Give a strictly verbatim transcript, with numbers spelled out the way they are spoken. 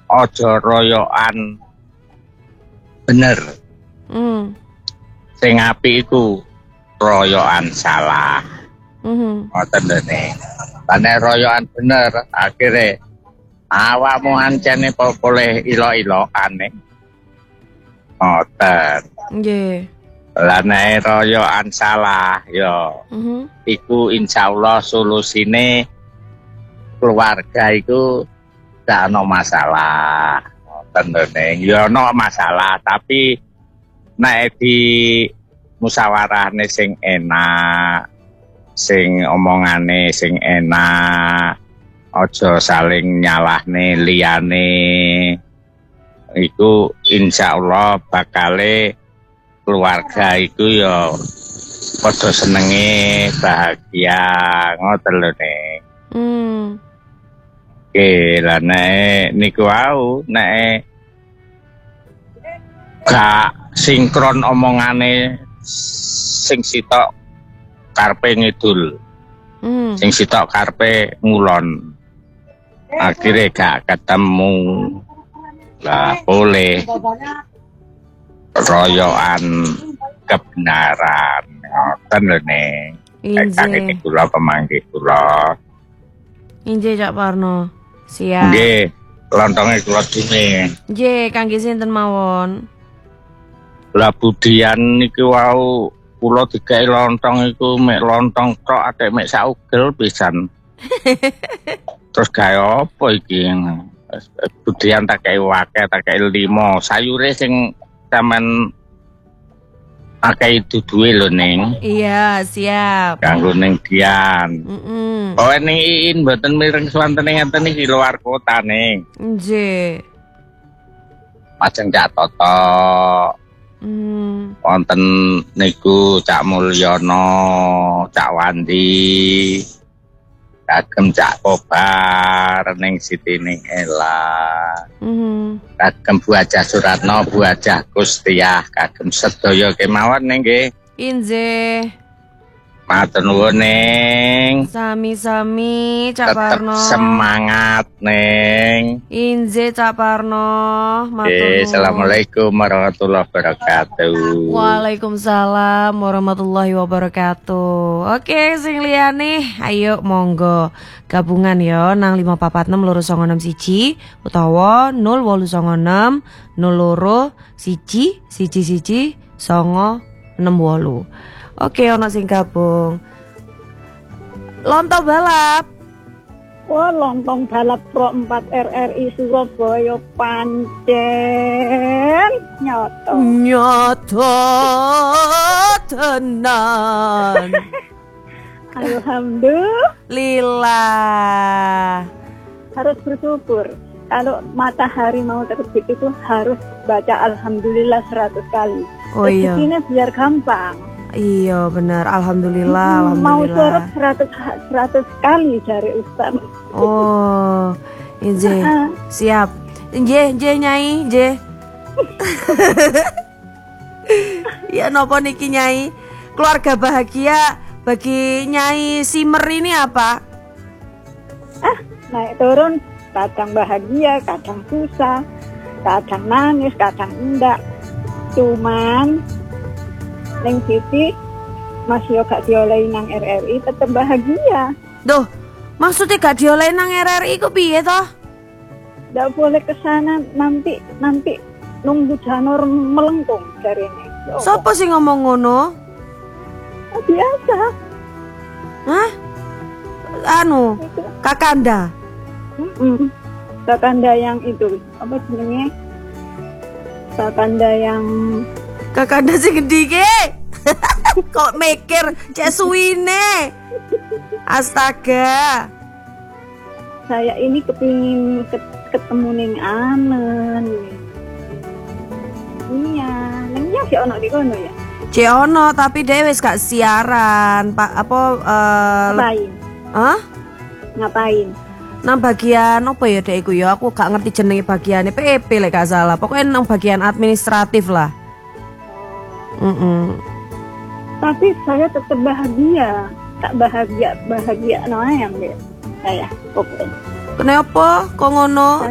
aja royokan bener. Hmm. Sing apik iku royokan salah. Hmm. Ngoten lho ning. Nek royokan bener akhire awakmu ancene boleh ilo-ilokan ning. Ngoten. Nggih. Lah nek royokan salah ya Mhm. iku insyaallah solusine keluarga iku gak ono masalah. Ngoten lho ning. Ya ono masalah tapi nek di musyawarahne sing enak, sing omongane sing enak, aja saling nyalahne liyane. Iku insyaallah bakale keluarga iku ya padha senenge, bahagia, ngoten lho nek. Hmm. Oke, lah nek niku wau nek gak sinkron omongane sing sitok karepe ngidul. Hmm. Sing sitok karepe ngulon. Akhire gak ketemu. Lah boleh royokan kebenaran. Ngoten lho nek. Inje. Kula pemanggi kula. Inje Cak Parno. Siap. Nggih, lontonge kula dene. Nggih, kangge sinten mawon? Lah budian niki wau kula digawe lontong iku mek lontong tok atek mek saugel pisan. Terus gawe apa iki? Budian tak gawe akeh, tak gawe lima. Sayure sing sampean akeh duduhe lho ning. Iya, siap. Kanggo ning Dian. Heeh. Oh ning Iin mboten mireng swanten ngenten iki luar kota ning. Nggih. Lajeng Cak Toto. Hmm. Wonten niku Cak Mulyono, Cak Wandi, kagem Cak Kobar ning Siti ning Ela. Mhm. Kagem Bu Hajah Suratno, Bu Hajah Kustiah, kagem sedaya kemawon nggih. Inje. Matur nuwun ning. Sami-sami Cak Tetep Parno. semangat ning. Inje Cak Parno. Matur Oke, nuwun. Assalamualaikum warahmatullahi wabarakatuh. Waalaikumsalam warahmatullahi wabarakatuh. Oke, sing liyane ayo monggo gabungan ya nang lima papat enam loro songo enam siji utawa nol wolu songo enam nol loro siji siji siji songo enam wolu. Oke, ono sing gabung. Lontong balap. Wah, lontong balap Pro empat R R I Surabaya pancen nyoto. Nyoto tenan. Alhamdulillah. Harus bersyukur. Kalau matahari mau terbit itu harus baca Alhamdulillah seratus kali. Oh iya. Rezekinya biar gampang. Iya benar, alhamdulillah, Hmm, mau alhamdulillah. surat seratus, seratus kali dari Ustaz. Oh, Inje, siap. Inje, Inje Nyai, Inje. Ya nopo niki Nyai? Keluarga bahagia bagi Nyai Simer ini apa? Ah, naik turun, kadang bahagia, kadang susah, kadang nangis, kadang enggak. Cuman Neng Siti masih gak diolehi nang R R I tetap bahagia. Duh, maksudnya gak diolehi nang R R I ku piye toh? Gak boleh kesana nanti nanti nunggu janur melengkung dari ini. Sopo sih ngomong ngono? Oh, biasa. Hah? Anu, Kakanda. Mm-mm. Kakanda yang itu apa sebenarnya? Kakanda yang Kakanda sing gede ke? Kok mikir cek suwine? Astaga. Saya ini kepingin ketemu ning Anen. Iya, nengnya si ono di kono ya. Cek ono tapi dhewe wis gak siaran, Pak apa uh, Ngapain? Hah? Ngapain? Nang bagian apa ya dek iku ya? Aku gak ngerti jenenge bagiannya P E P lek gak salah. Pokoknya nang bagian administratif lah. Mm -mm. Tapi saya tetap bahagia, tak bahagia bahagia no ayam deh. Saya, oke. Kenapa kok ngono?